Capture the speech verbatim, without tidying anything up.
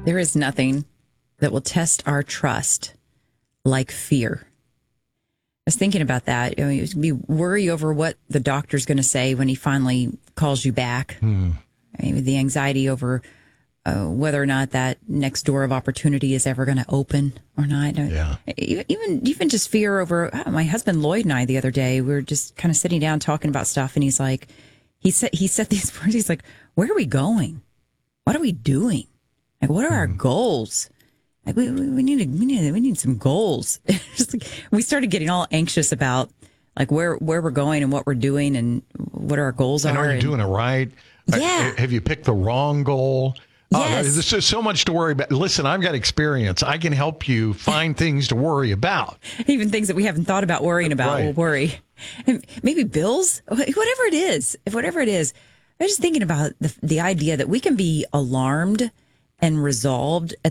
There is nothing that will test our trust like fear. I was thinking about that. You know, you be worry over what the doctor's going to say when he finally calls you back. Hmm. I mean, the anxiety over uh, whether or not that next door of opportunity is ever going to open or not. Yeah. Even even just fear over oh, my husband Lloyd and I the other day. We were just kind of sitting down talking about stuff, and he's like, he said he said these words. He's like, "Where are we going? What are we doing? Like, what are mm. our goals?" Like we, we we need we need we need some goals. Just like, we started getting all anxious about like where where we're going and what we're doing and what our goals and are. Are you and, doing it right? Yeah. Have you picked the wrong goal? Yes. Oh, there's just so much to worry about. Listen, I've got experience. I can help you find things to worry about. Even things that we haven't thought about worrying about, right. we'll worry. And maybe bills, whatever it is. If whatever it is, I'm just thinking about the the idea that we can be alarmed and resolved at